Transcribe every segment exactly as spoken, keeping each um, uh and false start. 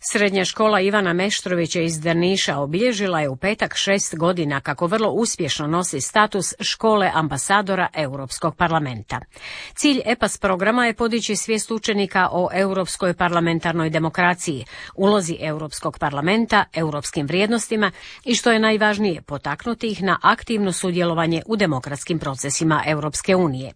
Srednja škola Ivana Meštrovića iz Drniša obilježila je u petak šest godina kako vrlo uspješno nosi status škole ambasadora Europskog parlamenta. Cilj E P A S programa je podići svijest učenika o europskoj parlamentarnoj demokraciji, ulozi Europskog parlamenta, europskim vrijednostima i što je najvažnije potaknuti ih na aktivno sudjelovanje u demokratskim procesima Europske unije.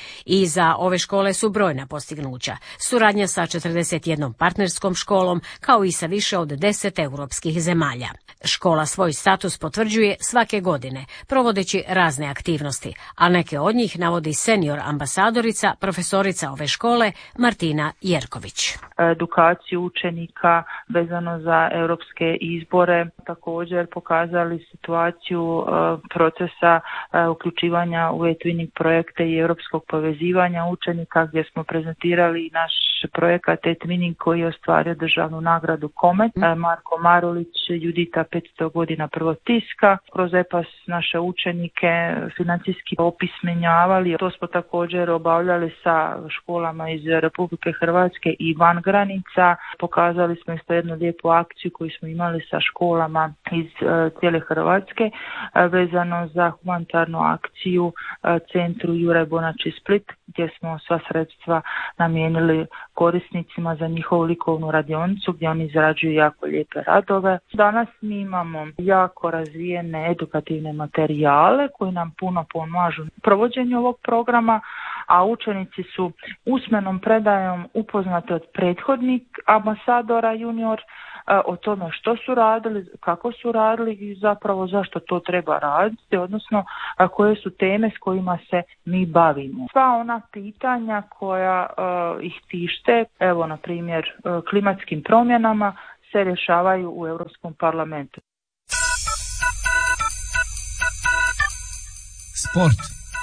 I za ove škole su brojna postignuća, suradnja sa četrdeset jednom partnerskom školom kao i sa više od deset europskih zemalja. Škola svoj status potvrđuje svake godine, provodeći razne aktivnosti, a neke od njih navodi senior ambasadorica, profesorica ove škole Martina Jerković. Edukaciju učenika vezano za europske izbore, također pokazali situaciju procesa uključivanja u e-twinning projekte i europskog povezivanja učenika, gdje smo prezentirali naš projekat e-twinning koji je ostvario državnu nagradu Komet. Marko Marulić, Judita petsto godina prvotiska. Kroz E P A S naše učenike financijski opismenjavali. To smo također obavljali sa školama iz Republike Hrvatske i van granica. Pokazali smo isto jednu lijepu akciju koju smo imali sa školama iz uh, cijele Hrvatske uh, vezano za humanitarnu akciju uh, centru Juraj Bonači Split, gdje smo sva sredstva namijenili korisnicima za njihovu likovnu radionicu gdje oni izrađuju jako lijepe radove. Danas mi imamo jako razvijene edukativne materijale koji nam puno pomažu u provođenju ovog programa, a učenici su usmenom predajom upoznati od prethodnih ambasadora junior o tome što su radili, kako su radili i zapravo zašto to treba raditi, odnosno koje su teme s kojima se mi bavimo. Sva ona pitanja koja uh, ih tište, evo na primjer uh, klimatskim promjenama, se rješavaju u Europskom parlamentu. Sport.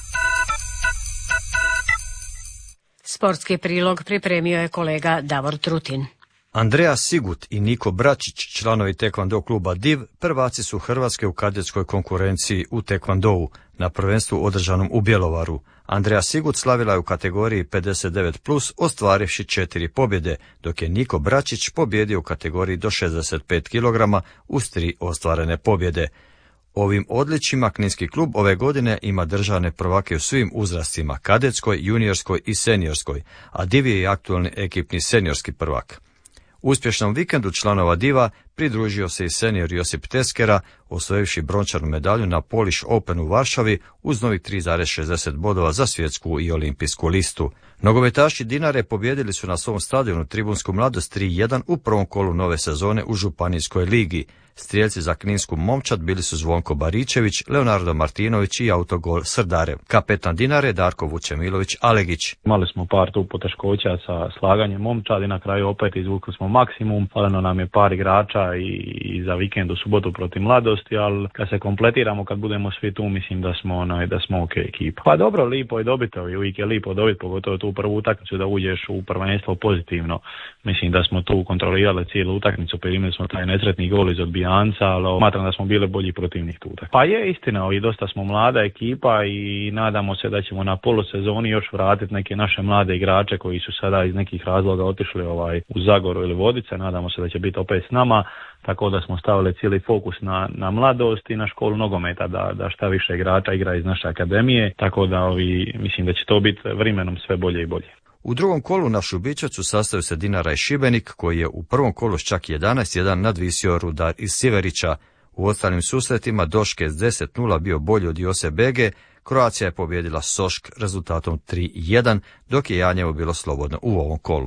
Sportski prilog pripremio je kolega Davor Trutin. Andreja Sigut i Niko Bračić, članovi tekvando kluba Div, prvaci su Hrvatske u kadetskoj konkurenciji u tekvandou na prvenstvu održanom u Bjelovaru. Andreja Sigut slavila je u kategoriji pedeset devet plus, ostvarivši četiri pobjede, dok je Niko Bračić pobjedio u kategoriji do šezdeset pet kilograma uz tri ostvarene pobjede. Ovim odličjima kninski klub ove godine ima državne prvake u svim uzrastima, kadetskoj, juniorskoj i seniorskoj, a Div je i aktualni ekipni seniorski prvak. Uspješnom vikendu članova Diva pridružio se i senior Josip Teskera, osvojivši brončanu medalju na Polish Open u Varšavi uz novih tri zarez šezdeset bodova za svjetsku i olimpijsku listu. Nogometaši Dinare pobjedili su na svom stadionu Tribunsku mladost tri jedan u prvom kolu nove sezone u Županijskoj ligi. Strijelci za kninsku momčad bili su Zvonko Baričević, Leonardo Martinović i autogol Srdarev. Kapetan Dinare Darko Vučemilović Alegić. Imali smo par tu poteškoća sa slaganjem momčadi, na kraju opet izvukli smo maksimum, faleno nam je par igrača i, i za vikend u subotu protiv Mladosti, ali kad se kompletiramo, kad budemo svi tu, mislim da smo onaj, da smo ok ekipa. Pa dobro, lipo je dobiti, uvijek je lipo dobiti, pogotovo tu prvu utakmicu da uđeš u prvenstvo pozitivno. Mislim da smo tu kontrolirali cijelu utakmicu, pa imali smo taj nesretni gol iz odbijanca, ali smatram da smo bili bolji protivnik tu. Pa je istina, i dosta smo mlada ekipa i nadamo se da ćemo na polusezoni još vratiti neke naše mlade igrače koji su sada iz nekih razloga otišli ovaj u Zagoru ili Vodice. Nadamo se da će biti opet s nama, tako da smo stavili cijeli fokus na, na mladost i na školu nogometa, da, da šta više igrača igra iz naše akademije, tako da ovi, mislim da će to biti vremenom sve bolje i bolje. U drugom kolu na Šubićevcu sastaju se Dinara i Šibenik, koji je u prvom kolu s čak jedanaest jedan nadvisio Rudar iz Siverića. U ostalim susretima Doške s deset nula bio bolji od Jose Bege, Croatia je pobjedila Sošk rezultatom tri jedan, dok je Janjevo bilo slobodno u ovom kolu.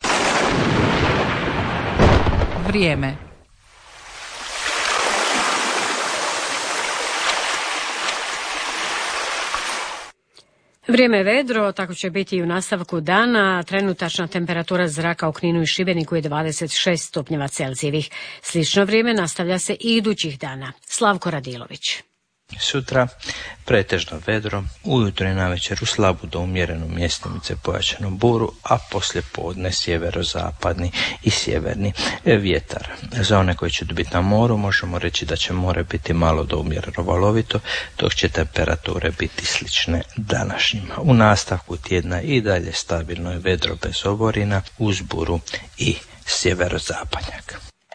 Vrijeme. Vrijeme je vedro, tako će biti i u nastavku dana. Trenutačna temperatura zraka u Kninu i Šibeniku je dvadeset šest stupnjeva Celzijevih. Slično vrijeme nastavlja se i idućih dana. Slavko Radilović. Sutra pretežno vedro, ujutro i navečer u slabu do umjerenu mjestimice pojačanu buru, a poslije podne sjeverozapadni i sjeverni vjetar. Za one koji će biti na moru možemo reći da će more biti malo do umjereno valovito, dok će temperature biti slične današnjima. U nastavku tjedna i dalje stabilno je vedro bez oborina uz buru i sjeverozapadnjak.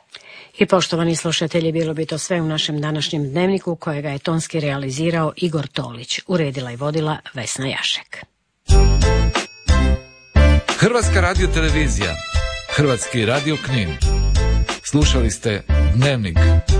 I poštovani slušatelji, bilo bi to sve u našem današnjem dnevniku kojega je tonski realizirao Igor Tolić, uredila i vodila Vesna Jašek. Hrvatska radiotelevizija, Hrvatski radio Knin. Slušali ste Dnevnik.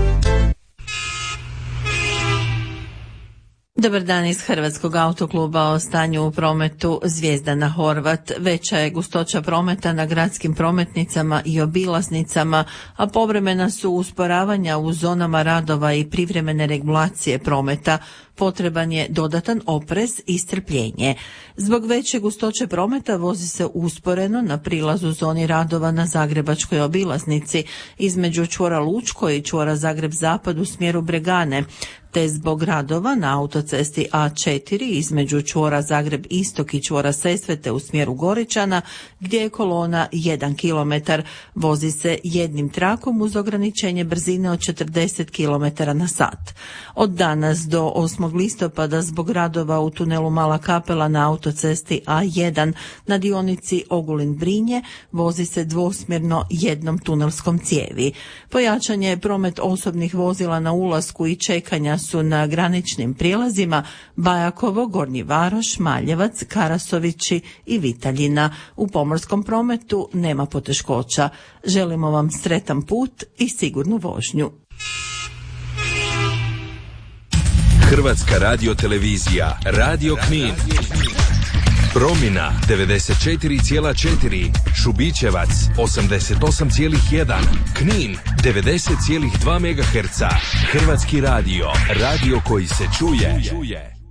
Dobar dan iz Hrvatskog autokluba. O stanju u prometu. Zvijezdana Horvat. Veća je gustoća prometa na gradskim prometnicama i obilaznicama, a povremena su usporavanja u zonama radova i privremene regulacije prometa. Potreban je dodatan oprez i strpljenje. Zbog veće gustoće prometa vozi se usporeno na prilazu zoni radova na Zagrebačkoj obilaznici između čvora Lučko i čvora Zagreb-Zapad u smjeru Bregane, te zbog radova na autocesti A četiri između čvora Zagreb-Istok i čvora Sesvete u smjeru Goričana, gdje je kolona jedan kilometar. Vozi se jednim trakom uz ograničenje brzine od četrdeset kilometara na sat. Od danas do osmog listopada zbog radova u tunelu Mala Kapela na autocesti A jedan na dionici Ogulin-Brinje vozi se dvosmjerno jednom tunelskom cijevi. Pojačan je promet osobnih vozila na ulasku i čekanja su na graničnim prijelazima Bajakovo, Gornji Varoš, Maljevac, Karasovići i Vitaljina. U pomorskom prometu nema poteškoća. Želimo vam sretan put i sigurnu vožnju. Hrvatska radiotelevizija, Radio Knin. Promina devedeset četiri zarez četiri, Šubićevac osamdeset osam zarez jedan, Knin devedeset zarez dva megaherca. Hrvatski radio, radio koji se čuje.